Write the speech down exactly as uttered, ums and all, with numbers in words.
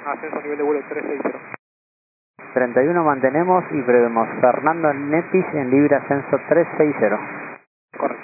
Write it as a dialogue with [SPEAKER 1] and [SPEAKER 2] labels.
[SPEAKER 1] Ascenso nivel de vuelo trescientos sesenta.
[SPEAKER 2] treinta y uno mantenemos y prevemos Fernando Nepis en libre ascenso trescientos sesenta.
[SPEAKER 1] Correcto.